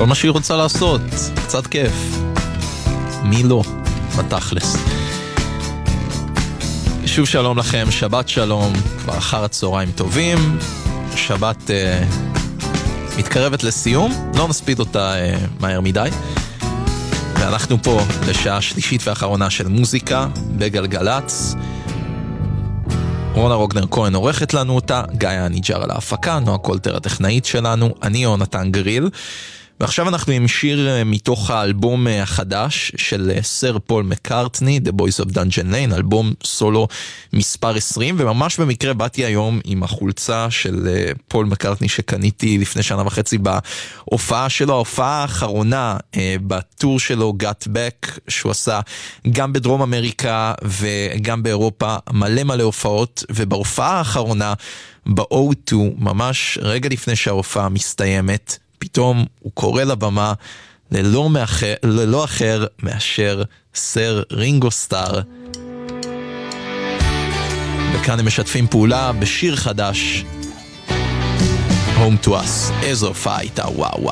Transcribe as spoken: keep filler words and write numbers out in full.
כל מה שהיא רוצה לעשות, קצת כיף. מי לא? בתכלס. שוב שלום לכם, שבת שלום, כבר אחר הצהריים טובים, שבת אה, מתקרבת לסיום, לא נספיד אותה אה, מהר מדי, ואנחנו פה לשעה שלישית ואחרונה של מוזיקה בגלגלץ. רונה רוגנר כהן עורכת לנו אותה, גיא הניג'ר על ההפקה, נועה קולטר הטכנאית שלנו, אני יונתן גריל, ועכשיו אנחנו עם שיר מתוך האלבום החדש של סר פול מקארטני, The Boys of Dungeon Lane, אלבום סולו מספר עשרים, וממש במקרה באתי היום עם החולצה של פול מקארטני שקניתי לפני שנה וחצי בהופעה שלו, ההופעה האחרונה בטור שלו Got Back, שהוא עשה גם בדרום אמריקה וגם באירופה, מלא מלא הופעות, ובהופעה האחרונה ב-או טו, ממש רגע לפני שההופעה מסתיימת, פתאום הוא קורא לבמה ללא, מאחר, ללא אחר מאשר סר רינגו סטאר. וכאן הם משתפים פעולה בשיר חדש, Home to Us. איזו הופעה הייתה, וואו וואו.